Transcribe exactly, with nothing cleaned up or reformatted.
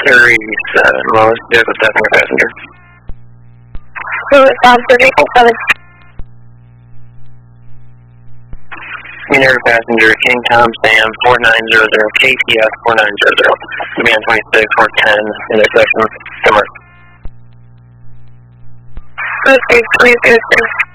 thirty-seven, lowest vehicle passenger passenger. Louis Bob thirty-eight seven. Unit passenger King Tom Sam four nine zero zero K T F four nine zero zero. To be on twenty-six four ten intersection. Timber. Okay, twenty-six.